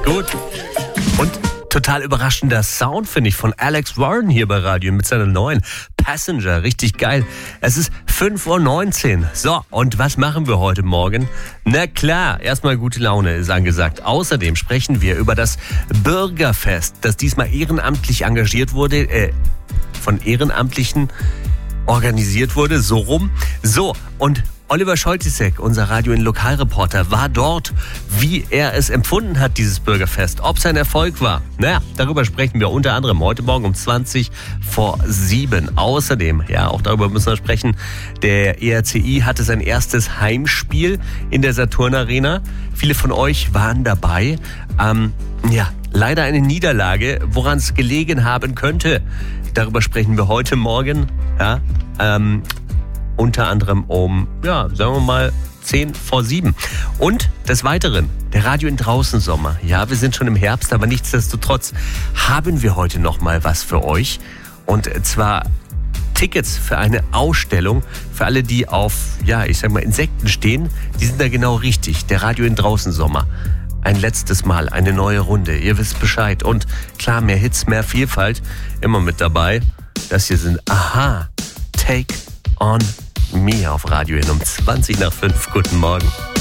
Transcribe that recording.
Gut. Und total überraschender Sound, finde ich, von Alex Warren hier bei Radio mit seiner neuen Passenger. Richtig geil. Es ist 5:19 Uhr. So, und was machen wir heute Morgen? Na klar, erstmal gute Laune ist angesagt. Außerdem sprechen wir über das Bürgerfest, das diesmal ehrenamtlich engagiert wurde, von Ehrenamtlichen organisiert wurde, so rum. So, und Oliver Scholtisek, unser Radio- und Lokalreporter, war dort, wie er es empfunden hat, dieses Bürgerfest, ob es ein Erfolg war. Naja, darüber sprechen wir unter anderem heute Morgen um 6:20. Außerdem, ja, auch darüber müssen wir sprechen, der ERCI hatte sein erstes Heimspiel in der Saturn Arena. Viele von euch waren dabei. Leider eine Niederlage, woran es gelegen haben könnte. Darüber sprechen wir heute Morgen, ja, unter anderem um, sagen wir mal, 6:50. Und des Weiteren, der Radio in Draußen-Sommer. Ja, wir sind schon im Herbst, aber nichtsdestotrotz haben wir heute noch mal was für euch. Und zwar Tickets für eine Ausstellung. Für alle, die auf, Insekten stehen, die sind da genau richtig. Der Radio in Draußen-Sommer. Ein letztes Mal, eine neue Runde. Ihr wisst Bescheid. Und klar, mehr Hits, mehr Vielfalt. Immer mit dabei. Das hier sind Aha, Take on Me auf Radio N um 5:20. Guten Morgen.